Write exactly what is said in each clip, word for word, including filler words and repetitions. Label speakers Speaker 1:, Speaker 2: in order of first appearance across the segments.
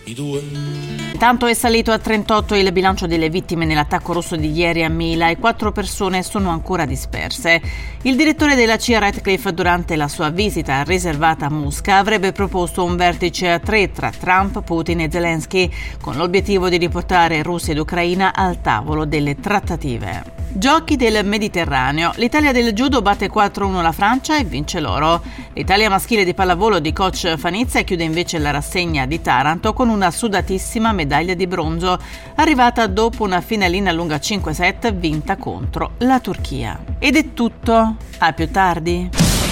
Speaker 1: I due.
Speaker 2: Intanto è salito a trentotto il bilancio delle vittime nell'attacco russo di ieri a Mila e quattro persone sono ancora disperse. Il direttore della C I A Ratcliffe, durante la sua visita riservata a Mosca, avrebbe proposto un vertice a tre tra Trump, Putin e Zelensky, con l'obiettivo di riportare Russia ed Ucraina al tavolo delle trattative. Giochi del Mediterraneo. L'Italia del judo batte quattro a uno la Francia e vince l'oro. L'Italia maschile di pallavolo di coach Fanizza chiude invece la rassegna di Taranto con una sudatissima medaglia di bronzo, arrivata dopo una finalina lunga cinque set vinta contro la Turchia. Ed è tutto. A più tardi.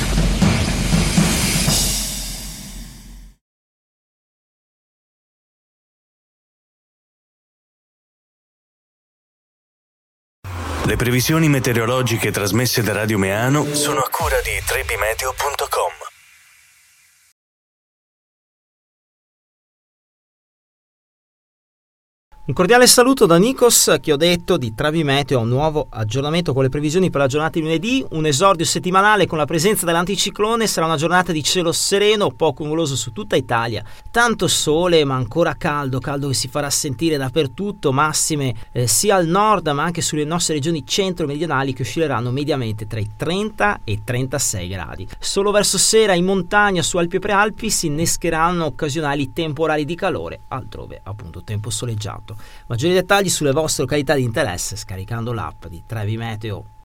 Speaker 3: Le previsioni meteorologiche trasmesse da Radio Meano sono a cura di trebimeteo punto com.
Speaker 4: Un cordiale saluto da Nikos, che ho detto di Travi Meteo, un nuovo aggiornamento con le previsioni per la giornata di lunedì, un esordio settimanale con la presenza dell'anticiclone. Sarà una giornata di cielo sereno, poco nuvoloso su tutta Italia, tanto sole ma ancora caldo, caldo che si farà sentire dappertutto, massime eh, sia al nord ma anche sulle nostre regioni centro-meridionali che oscilleranno mediamente tra i trenta e i trentasei gradi. Solo verso sera in montagna su Alpi e Prealpi si innescheranno occasionali temporali di calore, altrove appunto tempo soleggiato. Maggiori dettagli sulle vostre località di interesse scaricando l'app di Trevi Meteo.